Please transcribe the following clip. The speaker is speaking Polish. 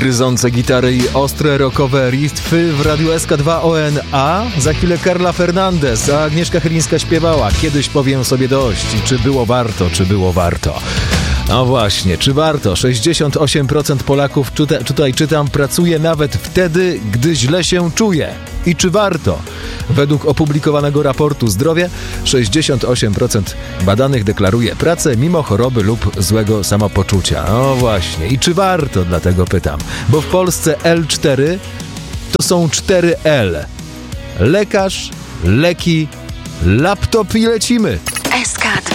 gryzące gitary i ostre rockowe riffy w Radiu SK2 ON. A za chwilę Carla Fernandez, a Agnieszka Chylińska śpiewała Kiedyś powiem sobie dość. I czy było warto, czy było warto? No właśnie, czy warto? 68% Polaków, tutaj czytam, pracuje nawet wtedy, gdy źle się czuje. I czy warto? Według opublikowanego raportu Zdrowie 68% badanych deklaruje pracę mimo choroby lub złego samopoczucia. No właśnie, i czy warto? Dlatego pytam. Bo w Polsce L4 to są 4 L. Lekarz, leki, laptop i lecimy.